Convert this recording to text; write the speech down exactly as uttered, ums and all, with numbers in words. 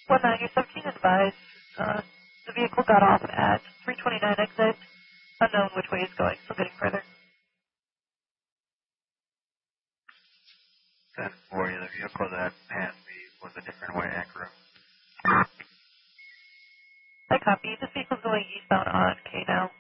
one nine, you're seventeen advised. Uh, the vehicle got off at three twenty-nine exit. Unknown which way it's going, still getting further. ten four, the vehicle that passed me was a different way, Acura. I copy. This vehicle's going eastbound on K now.